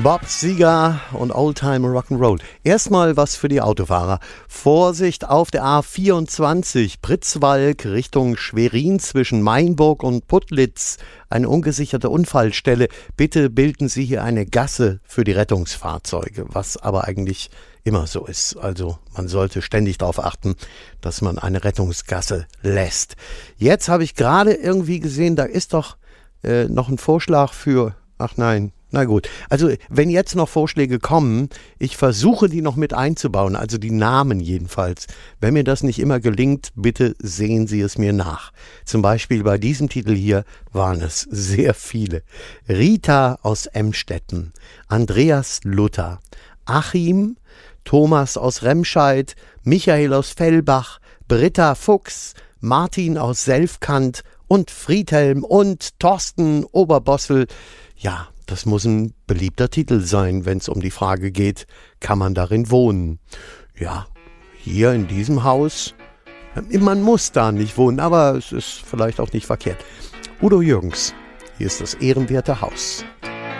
Bob Seger und Oldtime Rock'n'Roll. Erstmal was für die Autofahrer. Vorsicht auf der A24, Pritzwalk Richtung Schwerin zwischen Mainburg und Putlitz. Eine ungesicherte Unfallstelle. Bitte bilden Sie hier eine Gasse für die Rettungsfahrzeuge, was aber eigentlich immer so ist. Also man sollte ständig darauf achten, dass man eine Rettungsgasse lässt. Jetzt habe ich gerade irgendwie gesehen, da ist doch noch ein Vorschlag für... Ach nein. Na gut, also wenn jetzt noch Vorschläge kommen, ich versuche die noch mit einzubauen, also die Namen jedenfalls. Wenn mir das nicht immer gelingt, bitte sehen Sie es mir nach. Zum Beispiel bei diesem Titel hier waren es sehr viele. Rita aus Emstetten, Andreas Luther, Achim, Thomas aus Remscheid, Michael aus Fellbach, Britta Fuchs, Martin aus Selfkant und Friedhelm und Thorsten Oberbossel. Ja, das muss ein beliebter Titel sein, wenn es um die Frage geht, kann man darin wohnen? Ja, hier in diesem Haus, man muss da nicht wohnen, aber es ist vielleicht auch nicht verkehrt. Udo Jürgens, hier ist das ehrenwerte Haus.